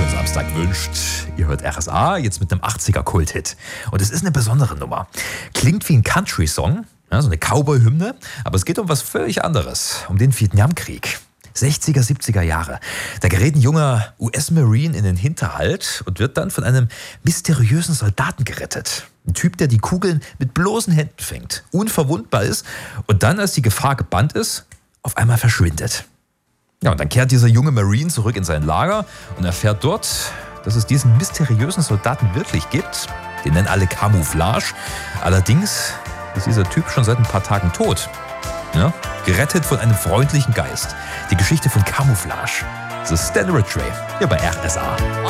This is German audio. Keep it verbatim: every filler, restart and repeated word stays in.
schönen Samstag wünscht. Ihr hört R S A, jetzt mit einem achtziger-Kult-Hit. Und es ist eine besondere Nummer. Klingt wie ein Country-Song, ja, so eine Cowboy-Hymne, aber es geht um was völlig anderes, um den Vietnamkrieg. sechziger, siebziger Jahre. Da gerät ein junger U S-Marine in den Hinterhalt und wird dann von einem mysteriösen Soldaten gerettet. Ein Typ, der die Kugeln mit bloßen Händen fängt, unverwundbar ist und dann, als die Gefahr gebannt ist, auf einmal verschwindet. Ja, und dann kehrt dieser junge Marine zurück in sein Lager und erfährt dort, dass es diesen mysteriösen Soldaten wirklich gibt. Den nennen alle Camouflage. Allerdings ist dieser Typ schon seit ein paar Tagen tot. Ja, gerettet von einem freundlichen Geist. Die Geschichte von Camouflage. Das ist Stan Ridgway hier bei R S A.